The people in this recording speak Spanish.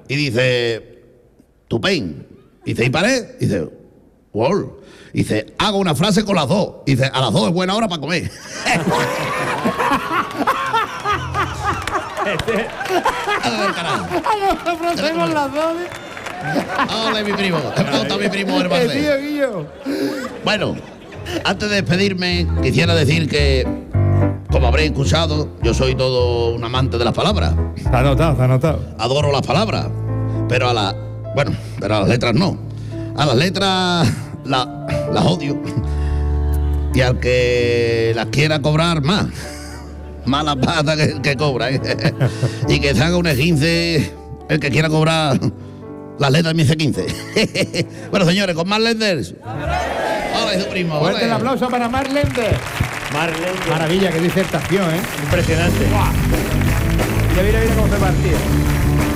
y dice, Tupain. Dice, ¿y pared? Dice, Wall. Dice, hago una frase con las dos. Dice, a las 2 es buena hora para comer. Hago una frase con las dos. Hola, mi primo. Me gusta mi primo hermano. Bueno, antes de despedirme, quisiera decir que, como habréis escuchado, yo soy todo un amante de las palabras. Está anotado. Adoro las palabras, pero pero a las letras no. A las letras las odio. Y al que las quiera cobrar más la pata que cobra, ¿eh? Y que se haga un esguince el que quiera cobrar las letras de mi C15. Bueno, señores, con Mark Lenders. Hola, su primo. Fuerte el aplauso para Mark Lenders. Maravilla, qué disertación, ¿eh? Impresionante. Mira cómo se partía.